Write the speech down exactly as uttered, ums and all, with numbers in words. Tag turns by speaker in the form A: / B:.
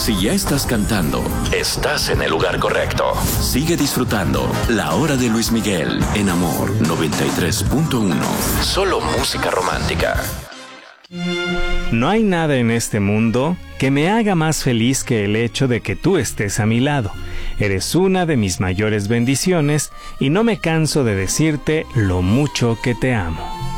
A: Si ya estás cantando, estás en el lugar correcto. Sigue disfrutando La Hora de Luis Miguel en Amor noventa y tres punto uno. Solo música romántica.
B: No hay nada en este mundo que me haga más feliz que el hecho de que tú estés a mi lado. Eres una de mis mayores bendiciones y no me canso de decirte lo mucho que te amo.